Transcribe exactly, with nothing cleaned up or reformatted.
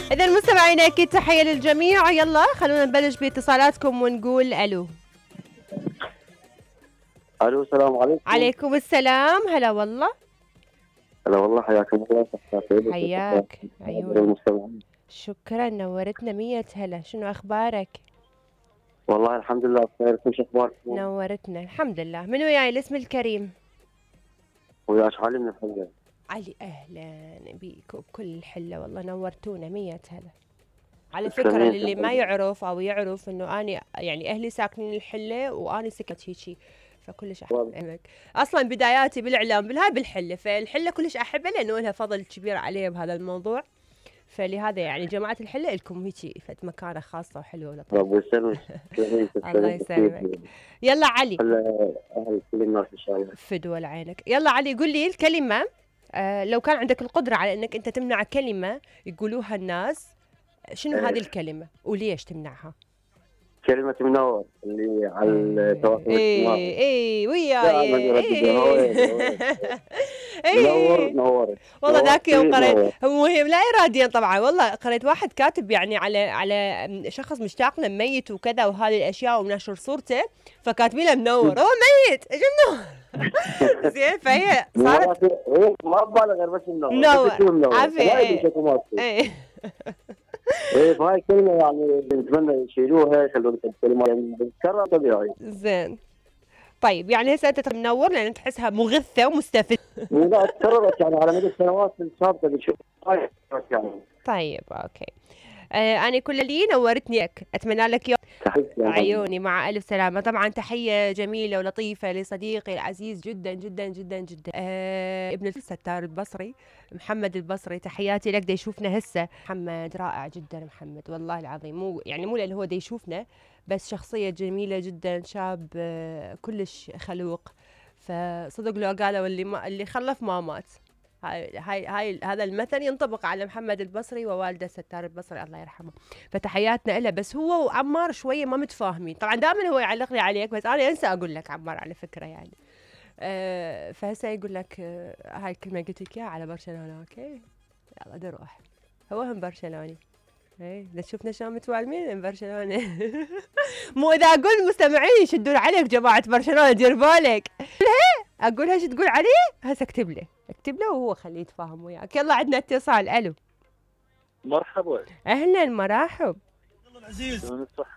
إذا مستمعينا أكيد تحية للجميع. يلا خلونا نبلش باتصالاتكم ونقول ألو. الو السلام عليكم. عليكم السلام. هلا والله. هلا والله، حياكم الله. حياك عيوني. شكرا نورتنا مية هلا. شنو أخبارك؟ والله الحمد لله بخير. كل اخباركم؟ نورتنا الحمد لله. من وياي الاسم الكريم؟ وياك علي من الحلة. علي أهلا بيكم بكل الحلة والله، نورتونا مية هلا. على فكرة للي ما يعرف أو يعرف إنه أنا يعني أهلي ساكنين الحلة وأنا سكت هيجي، فكلش أحبك. أصلا بداياتي بالإعلام بالهاي بالحلة، فالحلة كلش أحبها لأنه لها فضل كبير علي بهذا الموضوع، فلهذا يعني جماعة الحلة لكم هيجي فد مكانة خاصة وحلوة ولطيفة. ربي يسلمك. الله يسلمك. يلا علي. أهل كل الناس إن شاء الله. فدوى لعينك. يلا علي قول لي الكلمة، آه لو كان عندك القدرة على إنك أنت تمنع كلمة يقولوها الناس، شنو إيه. هذه الكلمة وليش تمنعها؟ كلمة منور اللي على التواصل الاجتماعي. اي اي وياي. منور نورت والله ذاك يوم قريت مهم لا اراديا طبعا، والله قريت واحد كاتب يعني على على شخص مشتاق له ميت وكذا وهذه الاشياء ونشر صورته، فكاتبين له منور هو ميت ايش منور. زين فهي صارت ما ببالغ غير بس منور. منور عافية. ايه ايه فهاي الكلمة يعني بنتمنى يشيلوها يخلون الكلمة يعني بتتكرر طبيعي. زين طيب يعني هسه انت منور لان تحسها مغثة ومستفزة. لا تكررت يعني على مدى السنوات السابقة بنشوف يعني. طيب اوكي. آه أنا كل لي نورتني لك، أتمنى لك يوم عيوني مع ألف سلامة. طبعا تحية جميلة ولطيفة لصديقي العزيز جدا جدا جدا جدا آه ابن الستار البصري محمد البصري، تحياتي لك. دا يشوفنا هسه محمد رائع جدا محمد والله العظيم، مو يعني مو لأنه هو دا يشوفنا بس شخصية جميلة جدا، شاب آه كلش خلوق، فصدق لو قالوا اللي ما اللي خلف ما مات. هاي هاي هاي هذا المثل ينطبق على محمد البصري ووالده ستار البصري الله يرحمه، فتحياتنا له. بس هو وعمار شويه ما متفاهمين، طبعا دائما هو يعلق لي عليك بس انا انسى اقول لك عمار على فكره يعني. أه فهسه يقول لك أه هاي الكلمه قلت لك اياها على برشلونه. اوكي يلا بدي اروح. هو هم برشلوني. ايه اذا تشوفنا شلون متوالمين من برشلونه. مو اذا اقول المستمعين يشدون عليك جماعه برشلونه دير بالك. اقول ايش تقول عليه هسه اكتب له اكتب له وهو خليه يتفاهم وياك. يلا عندنا اتصال. الو مرحبا. اهلا مرحب. العزيز